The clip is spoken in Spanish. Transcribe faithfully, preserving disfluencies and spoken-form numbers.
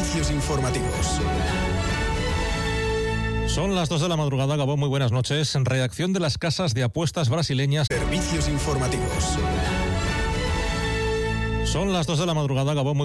Servicios informativos. Son las dos de la madrugada, Gabón, muy buenas noches. En reacción de las casas de apuestas brasileñas. Servicios informativos. Son las dos de la madrugada, Gabón, muy